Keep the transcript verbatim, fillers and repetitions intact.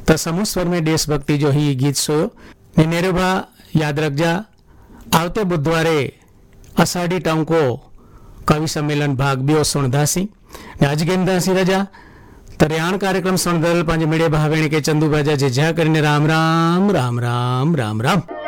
त समूह स्वर में देशभक्ति जो ही गीत सोयो ने नेरुभा याद रखजा आवते बुधवारे अषाढ़ी टांको कवि सम्मेलन भाग बो सुणदासी आज गेंदासी रजा तरियाण कार्यक्रम सुणदल पांच मेड़े भावेणी के चंदू बाजा जे जा करने राम राम राम राम राम राम।